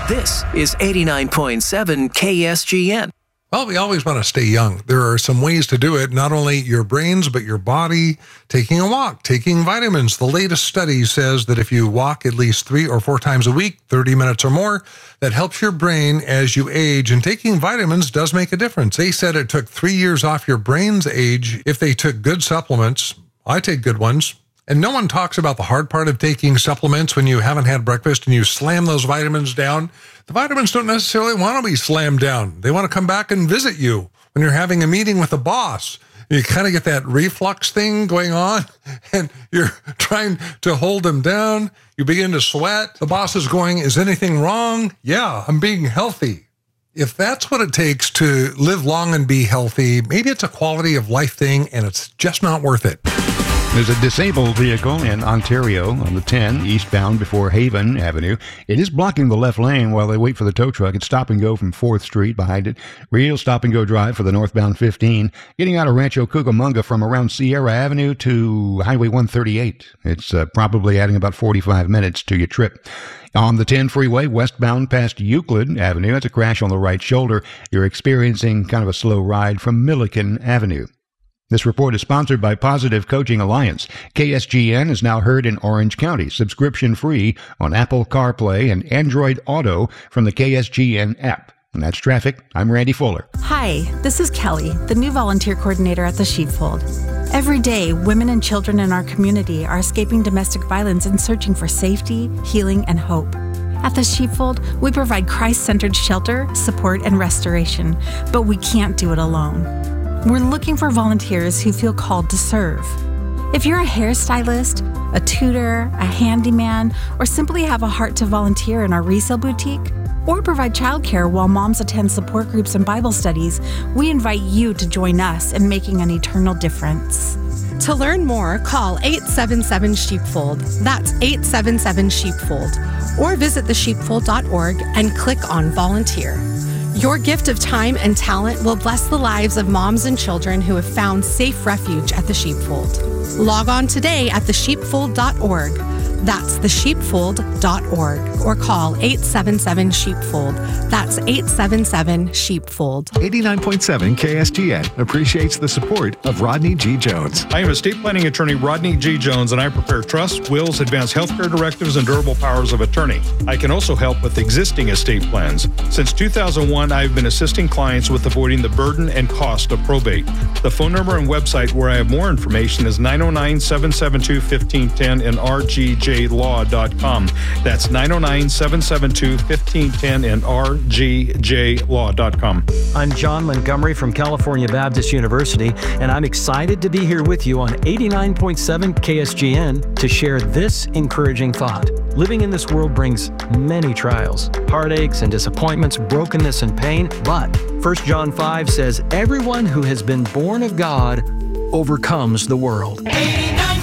This is 89.7 KSGN. Well, we always want to stay young. There are some ways to do it, not only your brains, but your body. Taking a walk, taking vitamins. The latest study says that if you walk at least 3 or 4 times a week, 30 minutes or more, that helps your brain as you age. And taking vitamins does make a difference. They said it took 3 years off your brain's age if they took good supplements. I take good ones. And no one talks about the hard part of taking supplements when you haven't had breakfast and you slam those vitamins down. The vitamins don't necessarily want to be slammed down. They want to come back and visit you when you're having a meeting with the boss. You kind of get that reflux thing going on and you're trying to hold them down. You begin to sweat. The boss is going, is anything wrong? Yeah, I'm being healthy. If that's what it takes to live long and be healthy, maybe it's a quality of life thing and it's just not worth it. There's a disabled vehicle in Ontario on the 10 eastbound before Haven Avenue. It is blocking the left lane while they wait for the tow truck. It's stop and go from 4th Street behind it. Real stop and go drive for the northbound 15. Getting out of Rancho Cucamonga from around Sierra Avenue to Highway 138. It's probably adding about 45 minutes to your trip. On the 10 freeway, westbound past Euclid Avenue, it's a crash on the right shoulder. You're experiencing kind of a slow ride from Milliken Avenue. This report is sponsored by Positive Coaching Alliance. KSGN is now heard in Orange County, subscription-free on Apple CarPlay and Android Auto from the KSGN app. And that's traffic. I'm Randy Fuller. Hi, this is Kelly, the new volunteer coordinator at the Sheepfold. Every day, women and children in our community are escaping domestic violence and searching for safety, healing, and hope. At the Sheepfold, we provide Christ-centered shelter, support, and restoration, but we can't do it alone. We're looking for volunteers who feel called to serve. If you're a hairstylist, a tutor, a handyman, or simply have a heart to volunteer in our resale boutique, or provide childcare while moms attend support groups and Bible studies, we invite you to join us in making an eternal difference. To learn more, call 877-SHEEPFOLD. That's 877-SHEEPFOLD. Or visit thesheepfold.org and click on Volunteer. Your gift of time and talent will bless the lives of moms and children who have found safe refuge at the Sheepfold. Log on today at thesheepfold.org. That's thesheepfold.org. Or call 877-SHEEPFOLD. That's 877-SHEEPFOLD. 89.7 KSGN appreciates the support of Rodney G. Jones. I am estate planning attorney Rodney G. Jones, and I prepare trusts, wills, advanced healthcare directives, and durable powers of attorney. I can also help with existing estate plans. Since 2001, I've been assisting clients with avoiding the burden and cost of probate. The phone number and website where I have more information is 909-772-1510 and rgjlaw.com. That's 909-772-1510 and rgjlaw.com. I'm John Montgomery from California Baptist University, and I'm excited to be here with you on 89.7 KSGN to share this encouraging thought. Living in this world brings many trials, heartaches and disappointments, brokenness and pain, but 1 John 5 says, everyone who has been born of God overcomes the world.